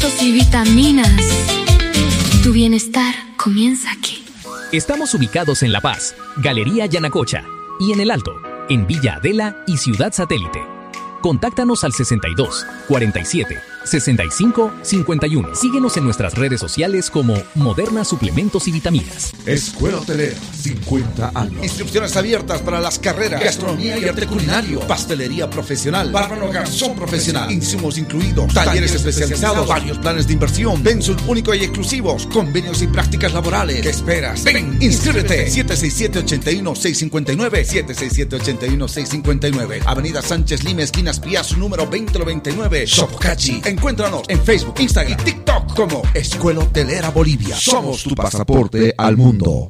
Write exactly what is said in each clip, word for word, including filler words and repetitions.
suplementos y vitaminas. Tu bienestar comienza aquí. Estamos ubicados en La Paz, Galería Yanacocha, y en El Alto, en Villa Adela y Ciudad Satélite. Contáctanos al sesenta y dos, cuarenta y siete, sesenta y cinco, cincuenta y uno. Síguenos en nuestras redes sociales como Moderna Suplementos y Vitaminas. Escuela Hotelera, cincuenta años. Inscripciones abiertas para las carreras Gastronomía y Arte Culinario, Pastelería Profesional, Bárbaro Garzón Profesional, insumos incluidos, talleres especializados, varios planes de inversión, pensos únicos y exclusivos, convenios y prácticas laborales. ¿Qué esperas? Ven, inscríbete. siete seis siete, ocho uno, seis cinco nueve, siete seis siete, ocho uno, seis cinco nueve. Avenida Sánchez Lima, esquina Piazza, número veinte noventa y nueve, Sopocachi. Encuéntranos en Facebook, Instagram y TikTok como Escuela Hotelera Bolivia. Somos tu pasaporte al mundo.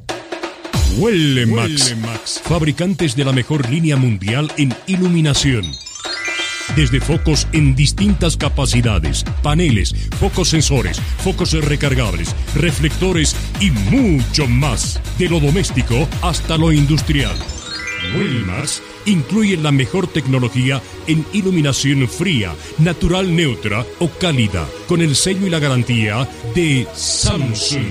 Huele Max, fabricantes de la mejor línea mundial en iluminación. Desde focos en distintas capacidades, paneles, focos sensores, focos recargables, reflectores y mucho más. De lo doméstico hasta lo industrial. Wilmax incluye la mejor tecnología en iluminación fría, natural neutra o cálida, con el sello y la garantía de Samsung.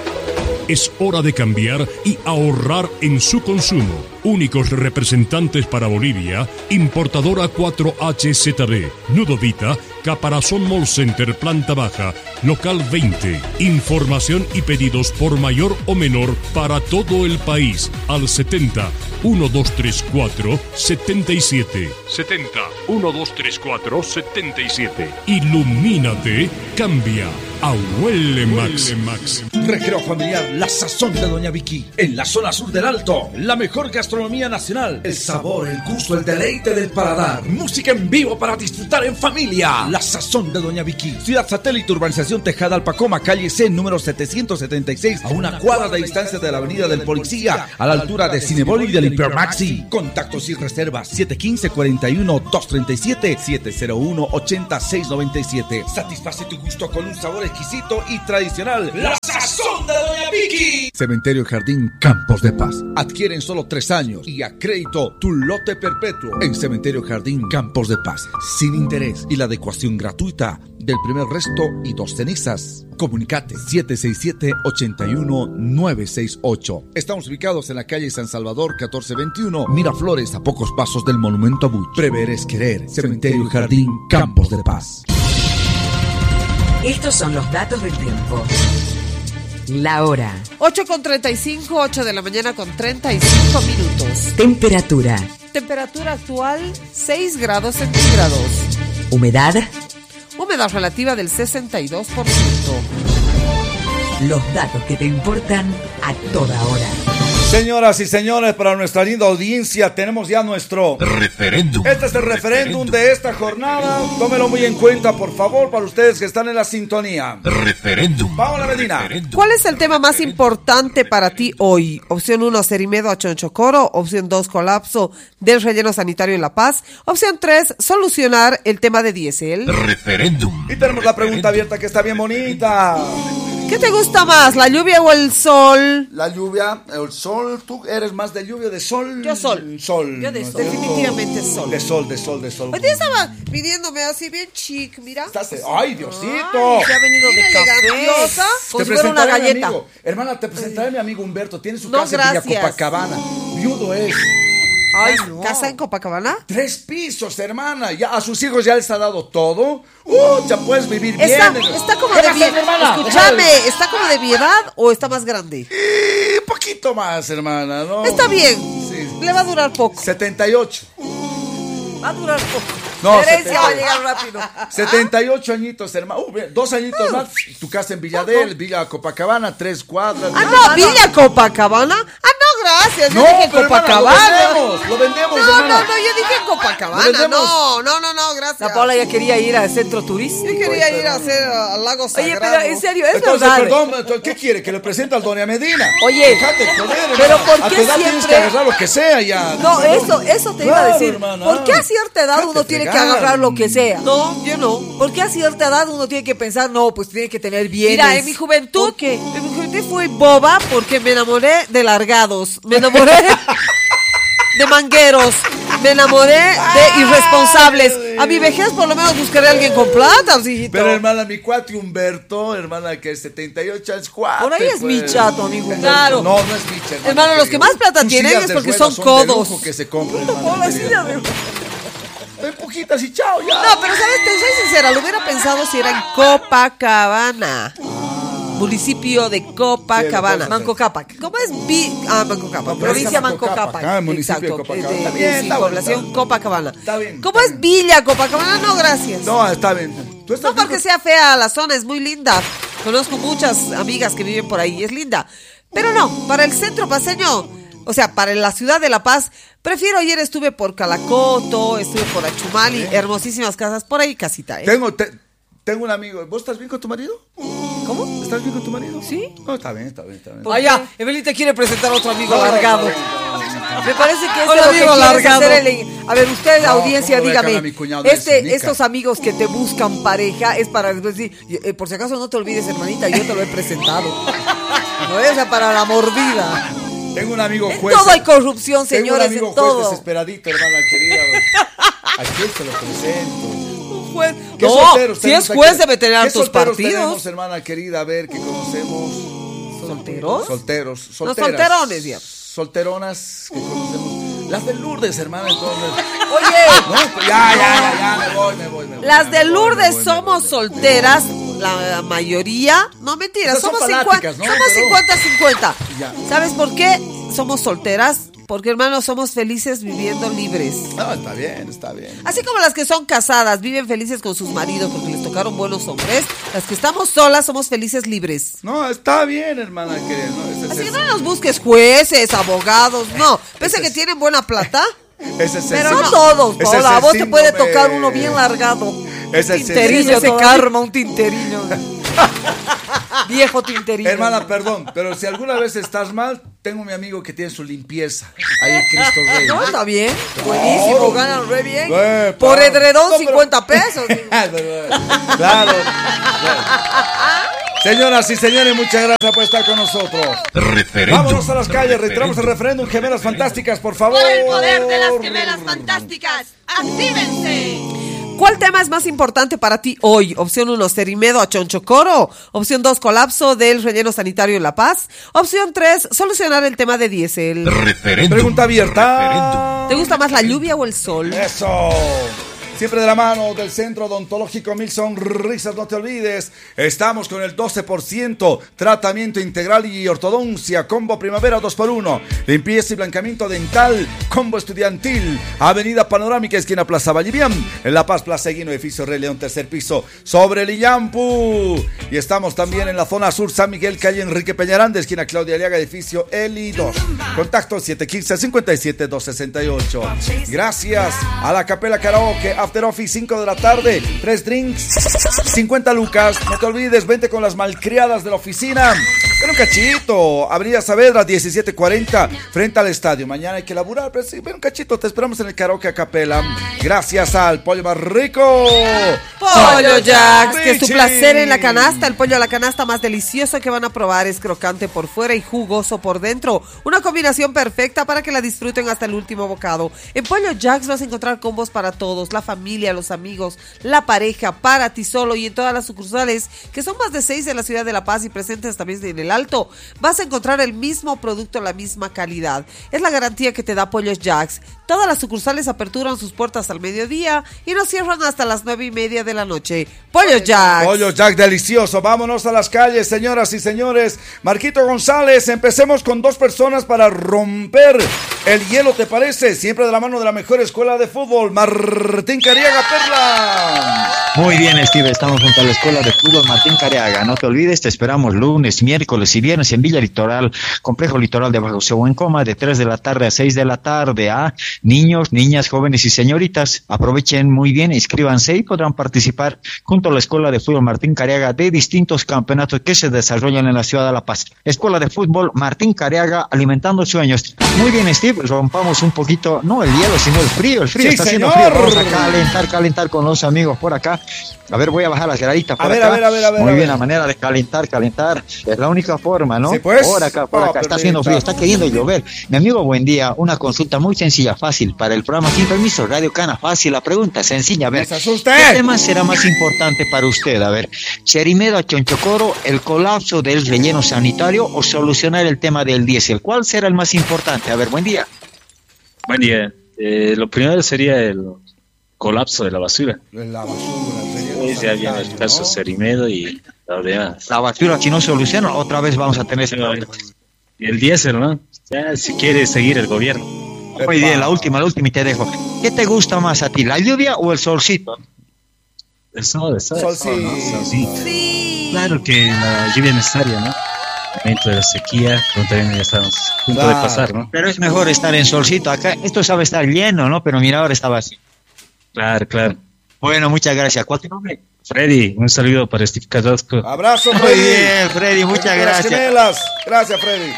Es hora de cambiar y ahorrar en su consumo. Únicos representantes para Bolivia, importadora cuatro H Z B, Nudovita, Caparazón Mall Center, planta baja, local veinte. Información y pedidos por mayor o menor para todo el país al setenta, uno dos tres cuatro, setenta y siete. setenta, uno dos tres cuatro, setenta y siete. Ilumínate, cambia a Huele Max. Recreo familiar, la sazón de Doña Vicky. En la zona sur del Alto, la mejor gastronomía nacional. El sabor, el gusto, el deleite del paladar. Música en vivo para disfrutar en familia. La sazón de Doña Vicky. Ciudad Satélite, urbanización Tejada Alpacoma, calle C, número setecientos setenta y seis, a una cuadra de distancia de la avenida del Policía, a la altura de Cinebol y del Hipermaxi. Contactos y reservas siete uno cinco, cuatro uno, dos tres siete, siete cero uno, ocho seis nueve siete. Satisface tu gusto con un sabor exquisito y tradicional. La sazón de Doña Vicky. Cementerio Jardín Campos de Paz. Adquieren solo tres años y a crédito tu lote perpetuo en Cementerio Jardín Campos de Paz, sin interés y la adecuación gratuita del primer resto y dos cenizas. Comunicate siete seis siete, ocho uno, nueve seis ocho. Estamos ubicados en la calle San Salvador catorce veintiuno, Miraflores, a pocos pasos del Monumento a Buch. Prever es querer. Cementerio Jardín Campos de Paz. Estos son los datos del tiempo. La hora. ocho con treinta y cinco, ocho de la mañana con treinta y cinco minutos. Temperatura. Temperatura actual seis grados centígrados. Humedad. Humedad relativa del sesenta y dos por ciento. Los datos que te importan a toda hora. Señoras y señores, para nuestra linda audiencia tenemos ya nuestro referéndum. Este es el referéndum, referéndum de esta jornada. Tómelo muy en cuenta, por favor, para ustedes que están en la sintonía. Referéndum. Paola Medina. Referéndum. ¿Cuál es el tema más importante para ti hoy? Opción uno, Cerimedo a Chonchocoro. Opción dos, colapso del relleno sanitario en La Paz. Opción tres, solucionar el tema de diésel. Referéndum. Y tenemos la pregunta abierta que está bien bonita. ¿Qué te gusta más, la lluvia o el sol? La lluvia, el sol. ¿Tú eres más de lluvia o de sol? Yo sol. Sol. Yo de sol. Definitivamente sol. De sol, de sol, de sol. Hoy día estaba pidiéndome así bien chic, mira. Estás, ¡ay, Diosito! Ay, se ha venido de café. Como si fuera una galleta. Hermana, te presentaré a mi amigo Humberto. Tiene su no, casa gracias. en Villa Copacabana. Viudo es. Ay, no. ¿Casa en Copacabana? Tres pisos, hermana. Ya a sus hijos ya les ha dado todo. Uh, ya puedes vivir está, bien. Está como de bien. Escúchame, ¿está como de mi edad o está más grande? Y poquito más, hermana, ¿no? Está bien. Sí. Le va a durar poco. setenta y ocho. Va a durar poco. No, la herencia va a llegar rápido. setenta y ocho añitos, hermano. Uh, dos añitos más. Tu casa en Villadel, Villa Copacabana, tres cuadras. Ah, no, Villa Copacabana. Ah, no, gracias. Yo no, dije Copacabana. Hermana, lo vendemos, lo vendemos, No, hermana. no, no, yo dije Copacabana. No, no, no, no, gracias. La Paula ya quería ir al centro turístico. Yo quería ir a hacer al lago Sagrado. Oye, pero en serio, es Entonces, verdad. perdón, ¿qué quiere? ¿Que le presente al Doña Medina? Oye, Déjate joder, pero hermana. ¿por A qué tu edad siempre? tienes que agarrar lo que sea ya. No, eso, eso te iba a Claro, decir. hermana. ¿Por qué a cierta edad Déjate uno tiene que fregar. agarrar lo que sea? No, yo no. ¿Por qué a cierta edad uno tiene que pensar, no, pues tiene que tener bienes? Mira, en mi juventud, ¿Por qué? en mi juventud fui boba porque me enamoré de largados. Me enamoré de mangueros. Me enamoré de irresponsables. A mi vejez por lo menos buscaré a alguien con plata, hijito. Pero hermana, mi cuate Humberto, hermana, que es setenta y ocho años, cuate. Por ahí es pues. mi chato, amigo. Claro. No, no es mi chato. Hermano, los que más plata tienen es porque son codos. Que se compren, hermana, de empujitas y chao, ya. No, pero sabes, te soy sincera, lo hubiera pensado si era en Copacabana. Municipio de Copacabana. Sí, Manco Cápac. ¿Cómo es? Vi ah, Manco Cápac. Provincia Manco Cápac. Ah, municipio Exacto. de Copacabana. Eh, Está de- bien, sí, está bueno, población está bien. Copacabana. Está bien, ¿Cómo está es bien. Villa Copacabana? No, gracias. No, está bien. ¿Tú estás No porque bien? sea fea la zona, es muy linda. Conozco muchas amigas que viven por ahí, es linda. Pero no, para el centro paseño, o sea, para la ciudad de La Paz, prefiero. Ayer estuve por Calacoto, estuve por Achumali, hermosísimas casas, por ahí casita, ¿eh? Tengo, te- tengo un amigo. ¿Vos estás bien con tu marido? ¿Cómo? ¿Estás bien con tu marido? Sí. No, está bien, está bien, está bien. Ah, ya, Evelyn te quiere presentar a otro amigo No, no, alargado. está bien, está bien. Me parece que es Hola, lo que amigo quieres alargado. hacer el- A ver, usted, No, audiencia, ¿cómo le dígame, dejan a mi cuñado de este, Nica? estos amigos que te buscan pareja es para después decir, eh, por si acaso no te olvides, hermanita, yo te lo he presentado. No es para la mordida. Tengo un amigo En juez. todo hay corrupción, Tengo señores, un amigo en todo. juez desesperadito, hermana querida. ¿A quién se lo presento? Juez. ¿Qué No, solteros si tenemos es aquí? juez debe tener ¿Qué hartos solteros partidos. tenemos, hermana querida? A ver, que conocemos. ¿Solteros? Solteros. No, Solteras. solterones, ya. Solteronas que conocemos. Las de Lourdes, hermana, entonces. Oye, No, pues ya, ya, ya, ya, me voy, me voy, me voy. Las ya, de me voy, Lourdes me voy, me somos voy, me voy. solteras, la mayoría. No, mentira, Esas son somos fanáticas, cincuenta, ¿no? somos Pero- cincuenta cincuenta. Ya. ¿Sabes por qué somos solteras? Porque, hermanos, somos felices viviendo libres. No, está bien, está bien. Así como las que son casadas viven felices con sus maridos porque les tocaron buenos hombres, las que estamos solas somos felices libres. No, está bien, hermana querida. No, ese, Así es- que no nos busques jueces, abogados, no. Pese Ese que es- tienen buena plata, ese es el pero sí- no todos, ese es Paola, a el vos te puede síndrome- tocar uno bien largado. Ese es el Tinterillo, síndrome- ese karma, un tinterillo. Viejo tinterillo. Hermana, perdón, pero si alguna vez estás mal, tengo mi amigo que tiene su limpieza. Ahí en Cristo Rey. No, está bien. Buenísimo, ganan re bien. Eh, Por pa- edredón, No, pero- cincuenta pesos. Claro. Señoras y señores, muchas gracias por estar con nosotros. Referéndum. Vámonos a las calles, retiramos el referéndum. Gemelas fantásticas, por favor. Por el poder de las gemelas fantásticas, ¡actívense! ¿cuál tema es más importante para ti hoy? Opción uno, Cerimedo a Chonchocoro. Opción dos, colapso del relleno sanitario en La Paz. Opción tres, solucionar el tema de diésel. Referéndum. Pregunta abierta. Referéndum. ¿Te gusta más la lluvia o el sol? Eso. Siempre de la mano del Centro Odontológico Mil Sonrisas, no te olvides. Estamos con el doce por ciento. Tratamiento integral y ortodoncia. Combo primavera dos por uno. Limpieza y blanqueamiento dental. Combo estudiantil. Avenida Panorámica, esquina Plaza Vallivian. En La Paz, Plaza Eguino, edificio Rey León, tercer piso. Sobre el Illampu. Y estamos también en la zona sur, San Miguel, calle Enrique Peñaranda, esquina Claudia Aliaga, edificio Eli dos. Contacto siete uno cinco, cinco siete, dos seis ocho. Gracias a la Capela Karaoke. After Office, cinco de la tarde, tres drinks, cincuenta lucas. No te olvides, vente con las malcriadas de la oficina. Ven un cachito, Avenida Saavedra, diecisiete cuarenta, frente al estadio. Mañana hay que laburar, pero sí, ven un cachito, te esperamos en el karaoke a capela. Gracias al pollo más rico. Pollo Jacks, que es tu Richie. placer en la canasta. El pollo a la canasta más delicioso que van a probar es crocante por fuera y jugoso por dentro. Una combinación perfecta para que la disfruten hasta el último bocado. En Pollo Jacks vas a encontrar combos para todos, la familia, los amigos, la pareja, para ti solo, y en todas las sucursales, que son más de seis de la ciudad de La Paz y presentes también en el Alto, vas a encontrar el mismo producto, la misma calidad. Es la garantía que te da Pollo Jacks. Todas las sucursales aperturan sus puertas al mediodía y no cierran hasta las nueve y media de la noche. Pollo Jacks. Pollo Jack delicioso. Vámonos a las calles, señoras y señores. Marquito González, empecemos con dos personas para romper el hielo, ¿te parece? Siempre de la mano de la mejor escuela de fútbol, Martín Cariaga, Perla. Muy bien, Steve, estamos junto a la Escuela de Fútbol Martín Cariaga. No te olvides, te esperamos lunes, miércoles y viernes en Villa Litoral, Complejo Litoral de Bajo Coma, de tres de la tarde a seis de la tarde. A niños, niñas, jóvenes y señoritas, aprovechen muy bien, inscríbanse y podrán participar junto a la Escuela de Fútbol Martín Cariaga de distintos campeonatos que se desarrollan en la ciudad de La Paz. Escuela de Fútbol Martín Cariaga, alimentando sueños. Muy bien, Steve, rompamos un poquito, no el hielo, sino el frío. El frío Sí, está señor. haciendo frío. Vamos a calentar, calentar con los amigos por acá. A ver, voy a bajar las graditas por A ver, acá. a ver, a ver, a ver, Muy a bien, ver. la manera de calentar, calentar. Es la única forma, ¿no? Sí, pues. Por acá, por Ah, acá. Está perfecto. haciendo frío, está queriendo llover. Mi amigo, buen día. Una consulta muy sencilla, fácil. Para el programa Sin Permiso, Radio Cana. Fácil, la pregunta, sencilla. A ver, ¡No se asuste! ¿qué tema será más importante para usted? A ver, Cherimedo a Chonchocoro, el colapso del relleno sanitario o solucionar el tema del diésel. ¿Cuál será el más importante? A ver, buen día. Buen día. Eh, lo primero sería el colapso de la basura. La basura, Pues ya viene el caso Cherimedo y la demás. La basura, si no soluciona, otra vez vamos a tener ese problema. Y el diésel, ¿no? Ya, si quiere seguir el gobierno. Muy bien, la última, la última y te dejo. ¿Qué te gusta más a ti, la lluvia o el solcito? El sol, el sol. Sol, sí. ¿no? Sí. Sí. Claro que la lluvia es necesaria, ¿no? El momento de la sequía, como también ya estamos a punto Claro. de pasar, ¿no? Pero es mejor estar en solcito. Acá, esto sabe estar lleno, ¿no? Pero mira, ahora está vacío. Claro, claro. Bueno, muchas gracias. ¿Cuál es tu nombre? Freddy, un saludo para Steve Carrasco. Abrazo, Muy Freddy. bien, Freddy, muchas Las gracias. gemelas. Gracias, Freddy.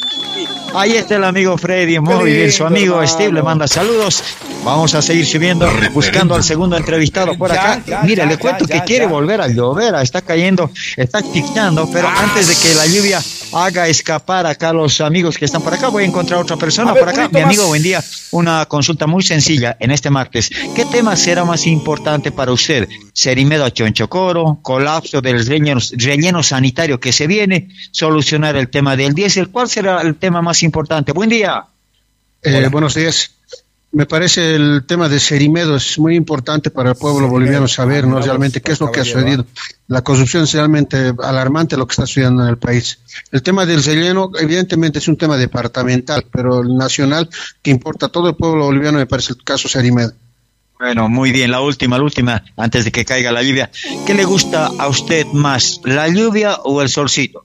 Ahí está el amigo Freddy, muy Qué bien, su lindo, amigo hermano. Steve le manda saludos. Vamos a seguir subiendo, buscando al segundo entrevistado por Ya, acá. ya, Mire, ya, le cuento ya, que ya, quiere ya. volver a llover, está cayendo, está ticando, pero Ah. antes de que la lluvia haga escapar acá a los amigos que están por acá, voy a encontrar otra persona A ver, por acá. Julito, Mi amigo, más. buen día. Una consulta muy sencilla en este martes. ¿Qué tema será más importante para usted? Cherimedo a Chonchocoro, colapso del relleno, relleno sanitario que se viene, solucionar el tema del diésel. ¿Cuál será el tema más importante? Buen día. Eh, buenos días. Me parece el tema de Cherimedo es muy importante para el pueblo boliviano saber, ¿no? Realmente qué es lo que ha sucedido. La corrupción es realmente alarmante lo que está sucediendo en el país. El tema del relleno, evidentemente, es un tema departamental, pero el nacional que importa a todo el pueblo boliviano me parece el caso Cherimedo. Bueno, muy bien, la última, la última, antes de que caiga la lluvia. ¿Qué le gusta a usted más, la lluvia o el solcito?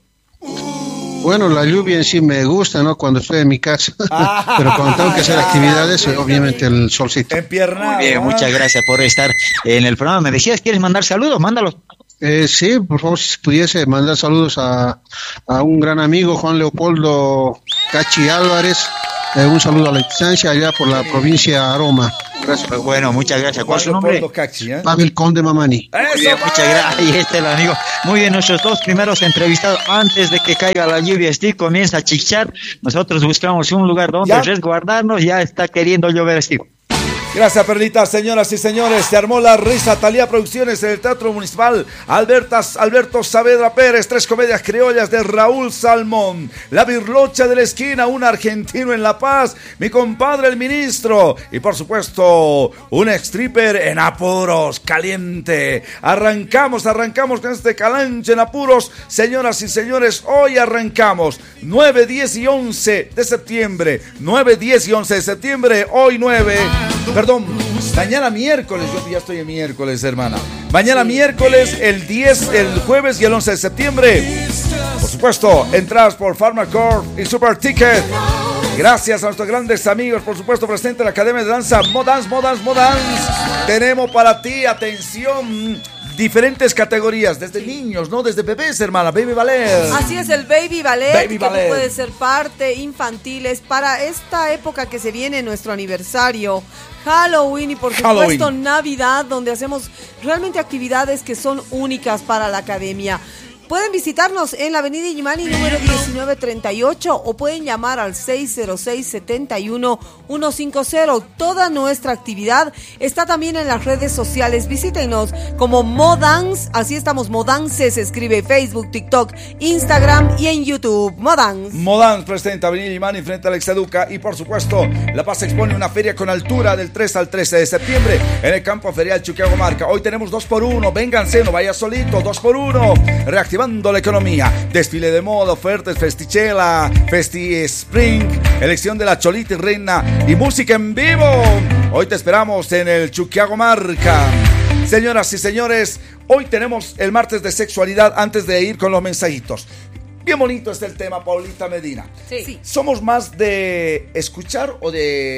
Bueno, la lluvia en sí me gusta, ¿no? Cuando estoy en mi casa, pero cuando tengo que hacer actividades, obviamente el solcito. Empiernado. Muy bien, muchas gracias por estar en el programa. Me decías, ¿quieres mandar saludos? Mándalos. Eh, sí, por favor, si pudiese mandar saludos a, a un gran amigo, Juan Leopoldo Cachi Álvarez. Eh, un saludo a la distancia allá por la provincia Aroma. Gracias. Bueno, muchas gracias. ¿Cuál es su nombre? ¿eh? Pavel Conde Mamani. Muy bien, muchas gracias. Ahí está el amigo. Muy bien, nuestros dos primeros entrevistados. Antes de que caiga la lluvia, Steve comienza a chichar. Nosotros buscamos un lugar donde ¿Ya? resguardarnos. Ya está queriendo llover, Steve. Gracias, Perlita. Señoras y señores, se armó la risa. Talía Producciones en el Teatro Municipal. Albertas, Alberto Saavedra Pérez, tres comedias criollas de Raúl Salmón. La Birlocha de la Esquina, un argentino en La Paz. Mi compadre el ministro. Y por supuesto, un stripper en apuros, caliente. Arrancamos, arrancamos con este calanche en apuros. Señoras y señores, hoy arrancamos. nueve, diez y once de septiembre. nueve, diez y once de septiembre. Hoy nueve. Perdón, mañana miércoles, yo ya estoy en miércoles, hermana. Mañana miércoles, el diez, el jueves y el once de septiembre. Por supuesto, entradas por Pharmacorp y Super Ticket. Gracias a nuestros grandes amigos, por supuesto, presente en la Academia de Danza Modans, Modans, Modans. Tenemos para ti, atención, diferentes categorías, desde niños, ¿no? Desde bebés, hermana, Baby Ballet. Así es, el Baby Ballet, Baby que Ballet. puede ser parte, infantiles, para esta época que se viene, nuestro aniversario, Halloween y por supuesto Halloween. Navidad, donde hacemos realmente actividades que son únicas para la academia. Pueden visitarnos en la avenida Illimani número diecinueve treinta y ocho o pueden llamar al seis cero seis, siete uno, uno cinco cero. Toda nuestra actividad está también en las redes sociales. Visítenos como Modans, así estamos, Modance, se escribe Facebook, TikTok, Instagram y en YouTube. Modans. Modans presenta Avenida Illimani frente al Exeduca y por supuesto La Paz expone una feria con altura del tres al trece de septiembre en el campo ferial Chuquiago Marca. Hoy tenemos dos por uno, vénganse, no vaya solito, dos por uno, reactivando la economía, desfile de moda, ofertas, festichela, festi spring, elección de la Cholita y Reina y música en vivo. Hoy te esperamos en el Chuquiago Marca. Señoras y señores, hoy tenemos el martes de sexualidad antes de ir con los mensajitos. Bien bonito está el tema, Paulita Medina. Sí. ¿Somos más de escuchar o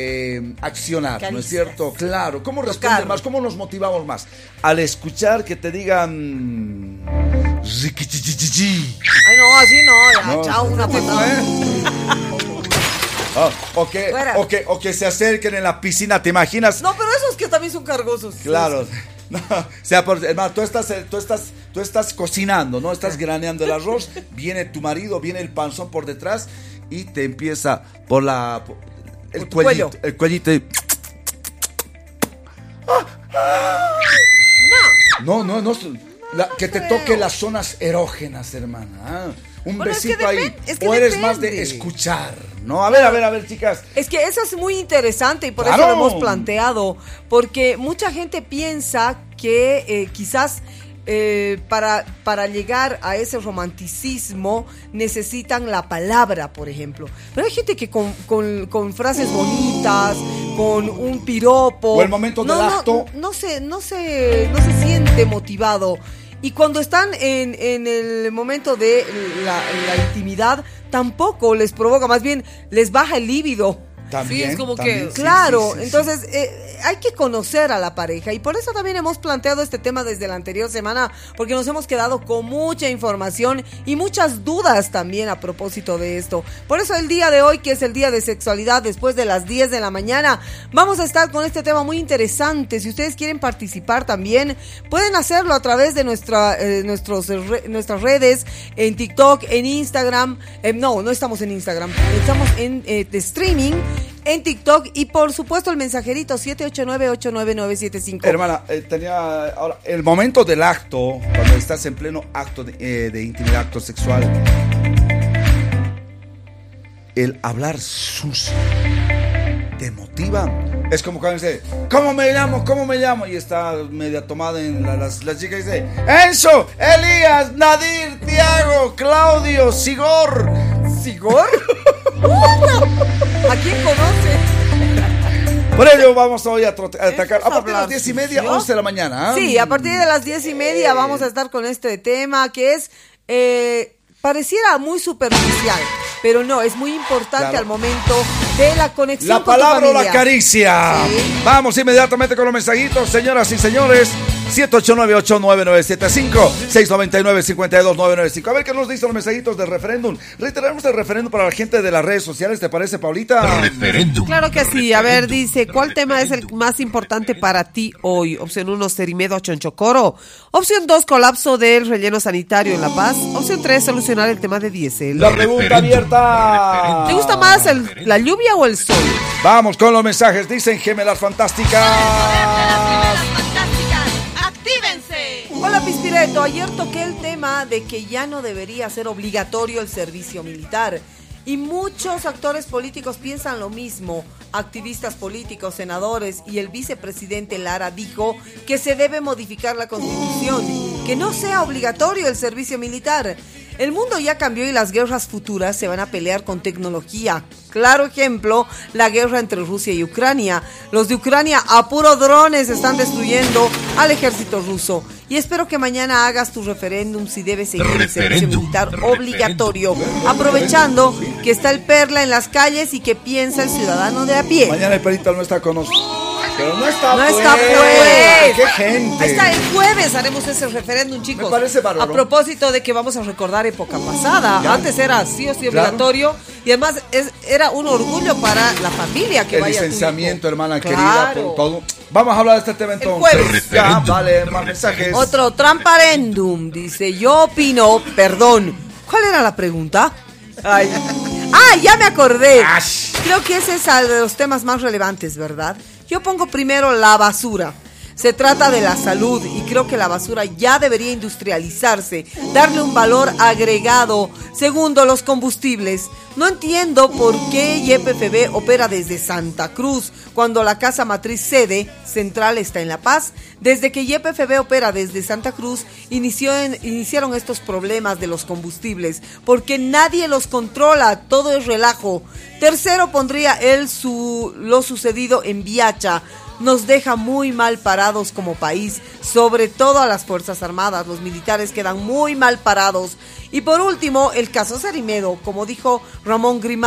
de accionar? Caricias. ¿No es cierto? Claro. ¿Cómo responden más? ¿Cómo nos motivamos más? Al escuchar que te digan... Ay, no, así no, ya, No. chao, una patada. Oh, o, que, o, que, o que se acerquen en la piscina, ¿te imaginas? No, pero esos que también son cargosos. Claro. No, o sea, por, hermano, tú estás, tú estás, tú estás cocinando, ¿no? Estás graneando el arroz, viene tu marido, viene el panzón por detrás y te empieza por la por el por cuellito, cuello. el cuellito y... No. No, no, no. La, que te toque las zonas erógenas, hermana. ¿Ah? Un bueno, besito es que ahí. depende, es que o eres depende. más de escuchar, ¿no? A ver, a ver, a ver, chicas. Es que eso es muy interesante y por ¡Claro! eso lo hemos planteado. Porque mucha gente piensa que eh, quizás eh, para, para llegar a ese romanticismo necesitan la palabra, por ejemplo. Pero hay gente que con, con, con frases bonitas, con un piropo... O el momento no, del no, acto. No, se, no, se, no se siente motivado. Y cuando están en, en el momento de la, la intimidad, tampoco les provoca, más bien les baja el líbido. También, sí, es como también, que, sí, claro, sí, sí, entonces eh, hay que conocer a la pareja y por eso también hemos planteado este tema desde la anterior semana, porque nos hemos quedado con mucha información y muchas dudas también a propósito de esto. Por eso el día de hoy, que es el día de sexualidad, después de las diez de la mañana, vamos a estar con este tema muy interesante. Si ustedes quieren participar también, pueden hacerlo a través de nuestra, eh, nuestros, re, nuestras redes, en TikTok, en Instagram. Eh, no, no estamos en Instagram, estamos en eh, de streaming, en TikTok y por supuesto el mensajerito siete ocho nueve, ocho nueve nueve siete cinco. Hermana, eh, tenía ahora el momento del acto, cuando estás en pleno acto de, eh, de intimidad, acto sexual, el hablar sucio te motiva. Es como cuando dice, ¿cómo me llamo? ¿Cómo me llamo? Y está media tomada en la, las, las chicas y dice, Enzo, Elías, Nadir, Tiago, Claudio, Sigor. ¿Sigor? ¿A quién conoces? Por ello vamos hoy a, trote, a atacar a partir de las diez y media, once de la mañana. ¿eh? Sí, a partir de las diez y media vamos a estar con este tema que es, eh, pareciera muy superficial, pero no, es muy importante claro. al momento de la conexión la con palabra tu o la caricia. Sí. Vamos inmediatamente con los mensajitos, señoras y señores. siete ocho nueve, ocho nueve nueve siete cinco, seis nueve nueve, cinco dos nueve nueve cinco. A ver qué nos dicen los mensajitos del referéndum. Reiteramos el referéndum para la gente de las redes sociales, ¿te parece, Paulita? Referéndum. Claro que sí. A ver, dice, ¿cuál tema es el más importante para ti hoy? Opción uno, Cerimedo a Chonchocoro. Opción dos, colapso del relleno sanitario en La Paz. Opción tres, solucionar el tema de diésel. La pregunta abierta. ¿Te gusta más el, la lluvia o el sol? Vamos con los mensajes. Dicen Gemelas Fantásticas. Hola Pispireto, ayer toqué el tema de que ya no debería ser obligatorio el servicio militar y muchos actores políticos piensan lo mismo. Activistas políticos, senadores y el vicepresidente Lara dijo que se debe modificar la Constitución, que no sea obligatorio el servicio militar. El mundo ya cambió y las guerras futuras se van a pelear con tecnología. Claro ejemplo, la guerra entre Rusia y Ucrania. Los de Ucrania a puro drones están destruyendo al ejército ruso. Y espero que mañana hagas tu referéndum si debe seguir el servicio militar obligatorio. Aprovechando que está el Perla en las calles y que piensa el ciudadano de a pie. Mañana el Perito no está con nosotros. Pero no está no pues. está pues. ¡Qué gente! Ahí está, el jueves haremos ese referéndum, chicos. Me parece bárbaro. A propósito de que vamos a recordar época pasada. Ya. Antes era sí o sí obligatorio. Claro. Y además es, era un orgullo para la familia que el vaya. El licenciamiento, hermana claro. querida, por todo. Vamos a hablar de este tema entonces. El jueves. Ya, vale, más mensajes. Otro tramparendum. Dice, yo opino, perdón. ¿Cuál era la pregunta? Ay. Ah, ya me acordé. Ash. Creo que ese es uno de los temas más relevantes, ¿verdad? Yo pongo primero la basura. Se trata de la salud y creo que la basura ya debería industrializarse, darle un valor agregado. Segundo, los combustibles. No entiendo por qué Y P F B opera desde Santa Cruz cuando la casa matriz sede central está en La Paz. Desde que Y P F B opera desde Santa Cruz, inició en, iniciaron estos problemas de los combustibles porque nadie los controla, todo es relajo. Tercero, pondría él su, lo sucedido en Viacha. Nos deja muy mal parados como país, sobre todo a las Fuerzas Armadas. Los militares quedan muy mal parados. Y por último, el caso Cerimedo. Como dijo Ramón Grimald,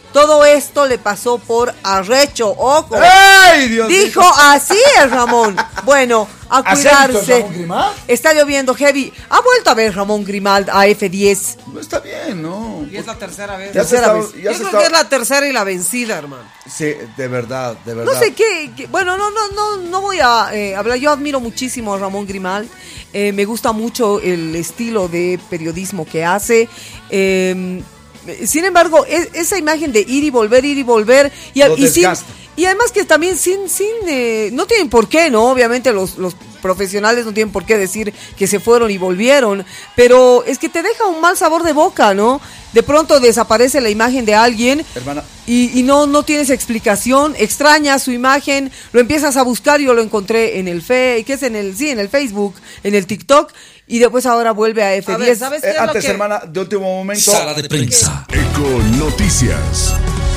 Todo esto le pasó por arrecho, ojo. ¡Ay, Dios mío! Dijo así el Ramón. Bueno, a cuidarse. Está lloviendo heavy. Ha vuelto a ver Ramón Grimald a F diez. No está bien, ¿no? Y es la tercera vez. Ya tercera está, vez. ya Yo se creo está... que es la tercera y la vencida, hermano. Sí, de verdad, de verdad. No sé qué, qué bueno, no, no, no, no voy a eh, hablar. Yo admiro muchísimo a Ramón Grimald. Eh, me gusta mucho el estilo de periodismo que hace. Eh, sin embargo, es, esa imagen de ir y volver, ir y volver, y, y, sin, y además que también sin, sin, eh, no tienen por qué, ¿no? Obviamente los, los profesionales no tienen por qué decir que se fueron y volvieron, pero es que te deja un mal sabor de boca, ¿no? De pronto desaparece la imagen de alguien, hermana, y, y no, no tienes explicación, extrañas su imagen, lo empiezas a buscar, yo lo encontré en el fe, ¿qué es en el? Sí, en el Facebook, en el TikTok, y después ahora vuelve a F diez. A ver, ¿sabes qué eh, es antes, lo que... hermana, de último momento. Sala de prensa. Eco Noticias.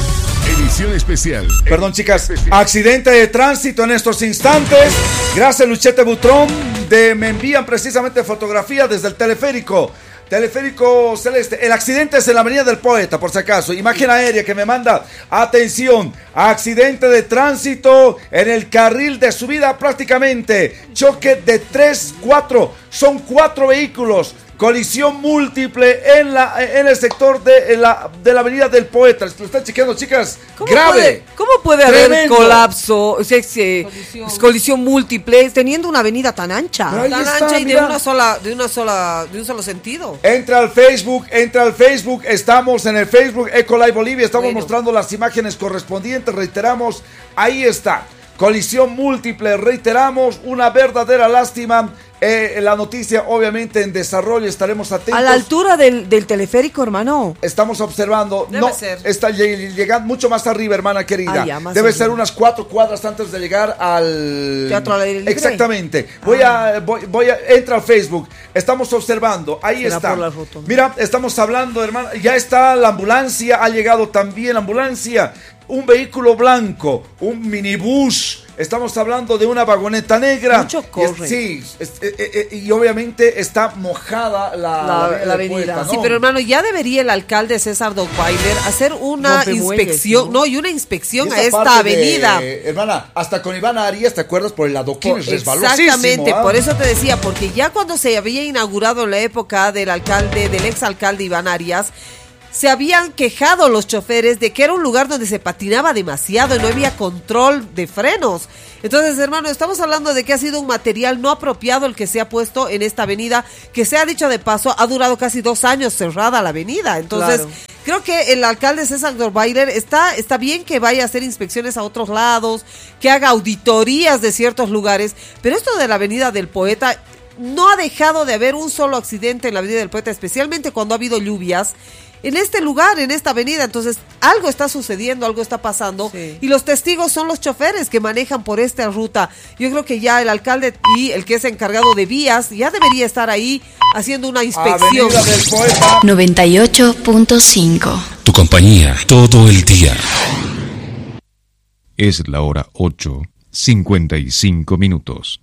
Edición especial. Perdón, chicas. Accidente de tránsito en estos instantes. Gracias, Luchete Butrón. De, me envían precisamente fotografía desde el teleférico. Teleférico Celeste. El accidente es en la Avenida del Poeta, por si acaso. Imagen aérea que me manda. Atención. Accidente de tránsito en el carril de subida prácticamente. Choque de tres, cuatro. Son cuatro vehículos. Colisión múltiple en la en el sector de la, de la Avenida del Poeta. Lo están chequeando, chicas. ¿Cómo Grave. Puede, ¿Cómo puede haber Tremendo. colapso, o sea, eh, colisión. colisión múltiple, teniendo una avenida tan ancha? Tan está, ancha y mira. de una sola, de una sola, de un solo sentido. Entra al Facebook, entra al Facebook. Estamos en el Facebook Ecolive Bolivia. Estamos Bueno. mostrando las imágenes correspondientes. Reiteramos, ahí está. Colisión múltiple, reiteramos, una verdadera lástima. Eh, la noticia obviamente en desarrollo, estaremos atentos. A la altura del, del teleférico, hermano. Estamos observando, Debe no, ser. está llegando mucho más arriba, hermana querida. Ah, ya, más Debe arriba. ser unas cuatro cuadras antes de llegar al Teatro al aire libre. Exactamente. Voy Ah. a, voy, voy a, entra al Facebook. Estamos observando, ahí Será está. por la foto. Mira, estamos hablando, hermana. Ya está la ambulancia, ha llegado también la ambulancia. Un vehículo blanco, un minibús. Estamos hablando de una vagoneta negra. Mucho corre. Y es- sí, es- eh, eh, eh, y obviamente está mojada la, La- avenida la del avenida. Poeta, Sí, ¿no? pero hermano, ya debería el alcalde César Dockweiler hacer una Rompemuelles, inspección, ¿no? ¿no? Y una inspección Y a esa esta parte avenida. de- hermana, hasta con Iván Arias, ¿te acuerdas? Por el adoquín, Por- es resbalosísimo. Exactamente, ¿ah? por eso te decía, porque ya cuando se había inaugurado en la época del alcalde, del exalcalde Iván Arias, se habían quejado los choferes de que era un lugar donde se patinaba demasiado y no había control de frenos. Entonces, hermano, estamos hablando de que ha sido un material no apropiado el que se ha puesto en esta avenida, que se ha dicho de paso, ha durado casi dos años cerrada la avenida. Entonces, Claro. creo que el alcalde César Dockweiler está, está bien que vaya a hacer inspecciones a otros lados, que haga auditorías de ciertos lugares, pero esto de la Avenida del Poeta no ha dejado de haber un solo accidente en la Avenida del Poeta, especialmente cuando ha habido lluvias. En este lugar, en esta avenida, entonces algo está sucediendo, algo está pasando, Sí. y los testigos son los choferes que manejan por esta ruta. Yo creo que ya el alcalde y el que es encargado de vías ya debería estar ahí haciendo una inspección. Avenida del Poeta. noventa y ocho punto cinco. Tu compañía todo el día. Es la hora ocho, cincuenta y cinco minutos.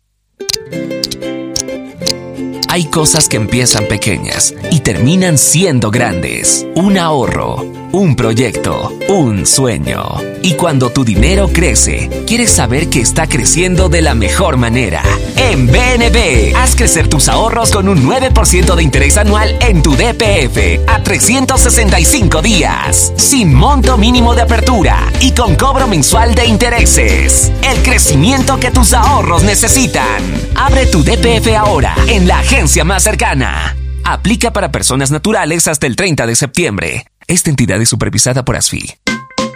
Hay cosas que empiezan pequeñas y terminan siendo grandes. Un ahorro, un proyecto, un sueño. Y cuando tu dinero crece, quieres saber que está creciendo de la mejor manera. En B N B, haz crecer tus ahorros con un nueve por ciento de interés anual en tu D P F a trescientos sesenta y cinco días, sin monto mínimo de apertura y con cobro mensual de intereses. El crecimiento que tus ahorros necesitan. Abre tu D P F ahora en la agencia más cercana. Aplica para personas naturales hasta el treinta de septiembre. Esta entidad es supervisada por A S F I.